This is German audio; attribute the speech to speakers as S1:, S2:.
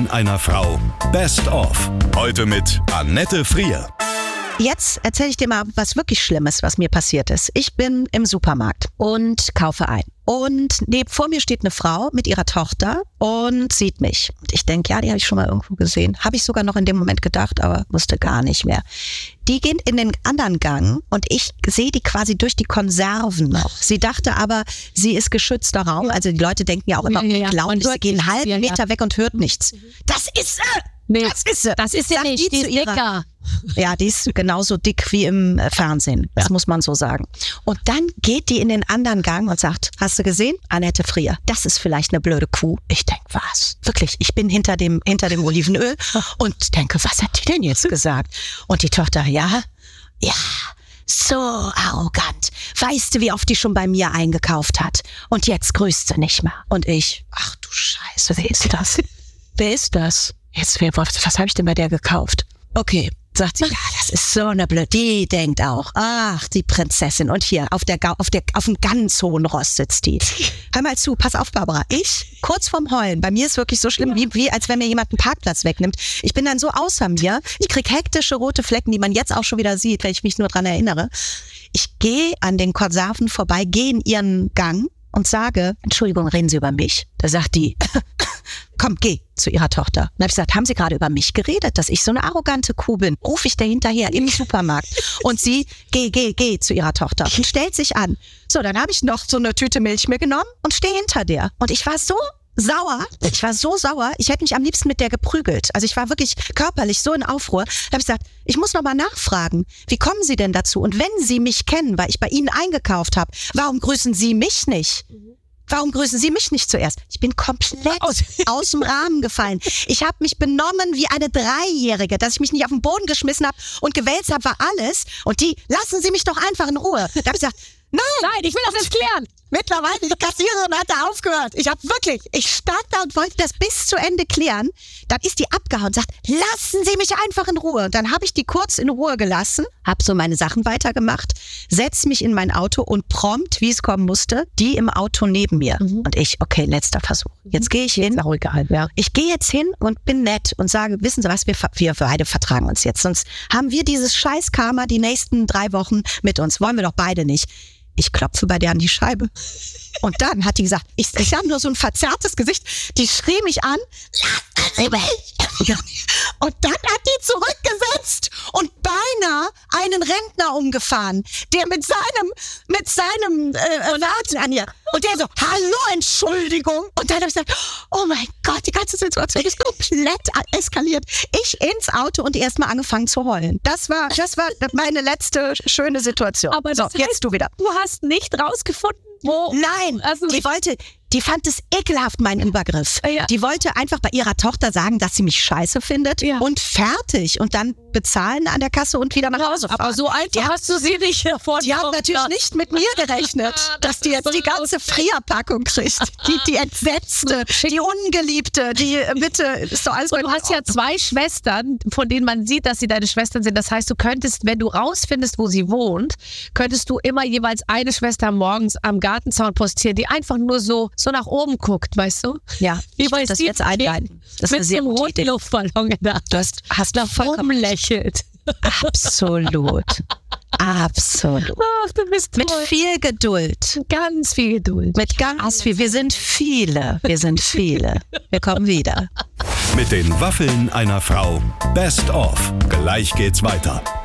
S1: einer Frau. Best of. Heute mit Annette Frier.
S2: Jetzt erzähle ich dir mal was wirklich Schlimmes, was mir passiert ist. Ich bin im Supermarkt und kaufe ein. Und vor mir steht eine Frau mit ihrer Tochter und sieht mich. Und ich denke, ja, die habe ich schon mal irgendwo gesehen. Habe ich sogar noch in dem Moment gedacht, aber wusste gar nicht mehr. Die gehen in den anderen Gang und ich sehe die quasi durch die Konserven noch. Sie dachte aber, sie ist geschützter Raum. Also die Leute denken ja auch immer, glauben, sie gehen einen halben Meter weg und hört nichts. Das ist sie!
S3: Nee,
S2: das ist sie!
S3: Das ist sie nicht, die ist dicker.
S2: Ja, die ist genauso dick wie im Fernsehen. Das muss man so sagen. Und dann geht die in den anderen Gang und sagt, hast du gesehen? Annette Frier, das ist vielleicht eine blöde Kuh. Ich denke, was? Wirklich, ich bin hinter dem Olivenöl und denke, was hat die denn jetzt gesagt? Und die Tochter, ja, so arrogant. Weißt du, wie oft die schon bei mir eingekauft hat? Und jetzt grüßt sie nicht mehr. Und ich, ach du Scheiße, wer ist das? Wer ist das? Jetzt, was habe ich denn bei der gekauft? Okay. Sagt sie, ja, das ist so eine Blöde. Die denkt auch, ach, die Prinzessin. Und hier, auf dem ganz hohen Ross sitzt die. Hör mal zu, pass auf, Barbara. Ich, kurz vorm Heulen, bei mir ist wirklich so schlimm, wie als wenn mir jemand einen Parkplatz wegnimmt. Ich bin dann so außer mir. Ich krieg hektische rote Flecken, die man jetzt auch schon wieder sieht, wenn ich mich nur dran erinnere. Ich gehe an den Konserven vorbei, gehe in ihren Gang und sage, Entschuldigung, reden Sie über mich? Da sagt die, komm, geh zu ihrer Tochter. Dann habe ich gesagt, haben Sie gerade über mich geredet, dass ich so eine arrogante Kuh bin? Ruf ich da hinterher im Supermarkt. Und sie, geh zu ihrer Tochter und stellt sich an. So, dann habe ich noch so eine Tüte Milch mir genommen und stehe hinter der. Und ich war so sauer, ich hätte mich am liebsten mit der geprügelt. Also ich war wirklich körperlich so in Aufruhr. Da habe ich gesagt, ich muss noch mal nachfragen, wie kommen Sie denn dazu? Und wenn Sie mich kennen, weil ich bei Ihnen eingekauft habe, warum grüßen Sie mich nicht? Warum grüßen Sie mich nicht zuerst? Ich bin komplett aus dem Rahmen gefallen. Ich habe mich benommen wie eine Dreijährige. Dass ich mich nicht auf den Boden geschmissen habe und gewälzt habe, war alles. Und die, lassen Sie mich doch einfach in Ruhe. Da habe ich gesagt, nein,
S3: ich will das jetzt klären.
S2: Mittlerweile, die Kassiererin hat da aufgehört. Ich stand da und wollte das bis zu Ende klären. Dann ist die abgehauen und sagt, lassen Sie mich einfach in Ruhe. Und dann habe ich die kurz in Ruhe gelassen, habe so meine Sachen weitergemacht, setze mich in mein Auto und prompt, wie es kommen musste, die im Auto neben mir. Und ich, okay, letzter Versuch. Jetzt gehe ich hin.
S3: Ist auch egal, ja.
S2: Ich gehe jetzt hin und bin nett und sage, wissen Sie was, wir beide vertragen uns jetzt. Sonst haben wir dieses scheiß Karma die nächsten 3 Wochen mit uns. Wollen wir doch beide nicht. Ich klopfe bei der an die Scheibe. Und dann hat die gesagt, ich habe nur so ein verzerrtes Gesicht. Die schrie mich an. Und dann hat die zurückgesetzt und beinahe einen Rentner umgefahren, der mit seinem Warten an ihr. Und der so, hallo, Entschuldigung. Und dann habe ich gesagt, oh mein Gott, die ganze Situation ist komplett eskaliert. Ich ins Auto und erstmal angefangen zu heulen. Das war meine letzte schöne Situation.
S3: Aber das heißt,
S2: jetzt du wieder.
S3: Du hast nicht rausgefunden, wo...
S2: Nein,
S3: also
S2: die fand es ekelhaft, mein Übergriff.
S3: Ja.
S2: Die wollte einfach bei ihrer Tochter sagen, dass sie mich scheiße findet und fertig. Und dann bezahlen an der Kasse und wieder nach Hause fahren.
S3: Aber so einfach hast du sie nicht davon.
S2: Die haben natürlich nicht mit mir gerechnet, dass die jetzt die ganze Frierpackung kriegt. Die Entsetzte, die Ungeliebte, die bitte, ist doch alles.
S3: Und du hast ja 2 Schwestern, von denen man sieht, dass sie deine Schwestern sind. Das heißt, du könntest, wenn du rausfindest, wo sie wohnt, könntest du immer jeweils eine Schwester morgens am Gartenzaun postieren, die einfach nur so nach oben guckt, weißt du?
S2: Ja,
S3: ich weiß
S2: das jetzt einleiten. Das ist eine sehr gute Idee.
S3: Mit dem roten Luftballon da.
S2: Du hast da vollkommen
S3: lächelt.
S2: Absolut. Absolut.
S3: Ach, du bist toll.
S2: Mit viel Geduld.
S3: Ganz viel Geduld.
S2: Mit ganz viel. Wir sind viele. Wir kommen wieder.
S1: Mit den Waffeln einer Frau. Best of. Gleich geht's weiter.